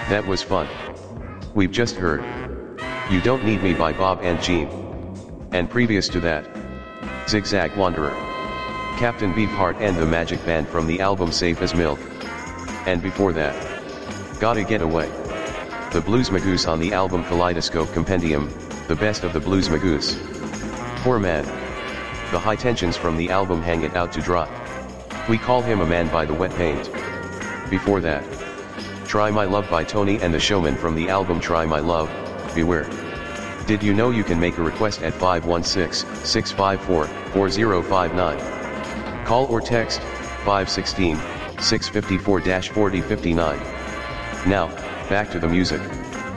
That was fun. We've just heard You Don't Need Me by Bob and Jean. And previous to that, Zigzag Wanderer, Captain Beefheart and the Magic Band from the album Safe as Milk. And before that, Gotta Get Away, the Blues Magoose on the album Kaleidoscope Compendium, the best of the Blues Magoose. Poor Man, the High Tensions from the album Hang It Out to Dry. We Call Him a Man by the Wet Paint. Before that, Try My Love by Tony and the Showman from the album Try My Love, Beware. Did you know you can make a request at 516-654-4059? Call or text 516-654-4059. Now, back to the music.